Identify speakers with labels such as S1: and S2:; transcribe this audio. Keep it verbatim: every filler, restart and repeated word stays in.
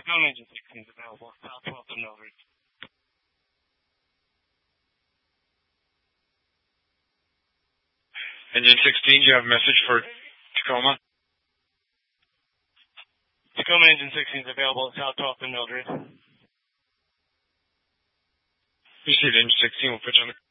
S1: Tacoma engine sixteen is available. South twelfth and Mildred.
S2: Engine sixteen, you have a message for Tacoma?
S1: Tacoma engine sixteen is available at South twelfth and Mildred.
S2: Received engine sixteen, we'll put you on the